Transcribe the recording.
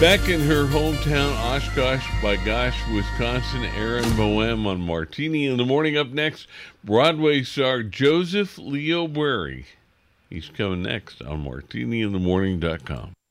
Back in her hometown, Oshkosh, by gosh, Wisconsin, Erin Boehm on Martini in the Morning. Up next, Broadway star Joseph Leo Bury. He's coming next on MartiniInTheMorning.com.